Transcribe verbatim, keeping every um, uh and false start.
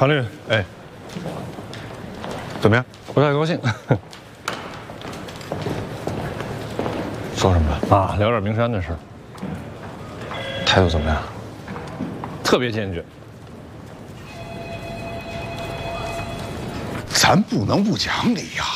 庞律，哎，怎么样？ 不太高兴。 说什么了？ 啊，聊点明山的事。 态度怎么样？ 特别坚决。 咱不能不讲理呀！